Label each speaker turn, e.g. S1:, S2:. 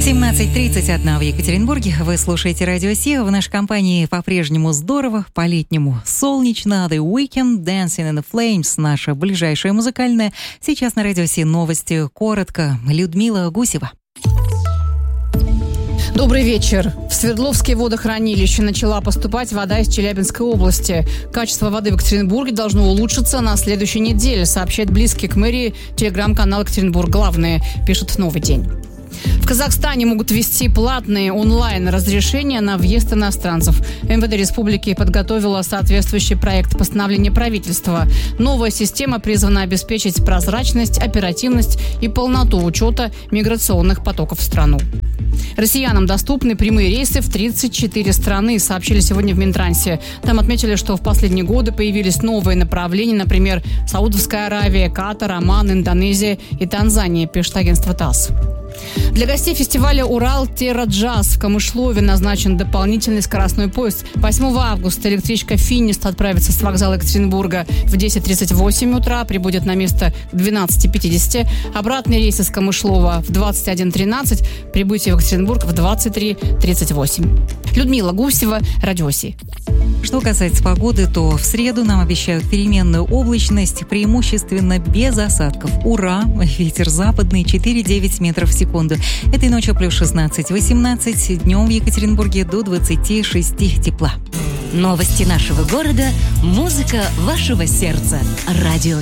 S1: 17:31 в Екатеринбурге. Вы слушаете Радио Си. В нашей компании по-прежнему здорово, по-летнему солнечно. The Weeknd, Dancing in the Flames, наша ближайшая музыкальная. Сейчас на Радио Си новости коротко. Людмила Гусева.
S2: Добрый вечер. В Свердловские водохранилища начала поступать вода из Челябинской области. Качество воды в Екатеринбурге должно улучшиться на следующей неделе, сообщает близкий к мэрии телеграм-канал «Екатеринбург Главное», пишет «Новый день». В Казахстане могут ввести платные онлайн-разрешения на въезд иностранцев. МВД республики подготовила соответствующий проект постановления правительства. Новая система призвана обеспечить прозрачность, оперативность и полноту учета миграционных потоков в страну. Россиянам доступны прямые рейсы в 34 страны, сообщили сегодня в Минтрансе. Там отметили, что в последние годы появились новые направления, например, Саудовская Аравия, Катар, Оман, Индонезия и Танзания, пишет агентство ТАСС. Для гостей фестиваля «Урал-Терра-Джаз» в Камышлове назначен дополнительный скоростной поезд. 8 августа электричка «Финист» отправится с вокзала Екатеринбурга в 10:38 утра, прибудет на место к 12:50. Обратный рейс из Камышлова в 21:13, прибытие в Екатеринбург в 23:38. Людмила Гусева, Радио Си.
S1: Что касается погоды, то в среду нам обещают переменную облачность, преимущественно без осадков. Ура! Ветер западный 4-9 метров в секунду. Этой ночью плюс 16-18, днем в Екатеринбурге до 26 тепла.
S3: Новости нашего города, музыка вашего сердца. Радио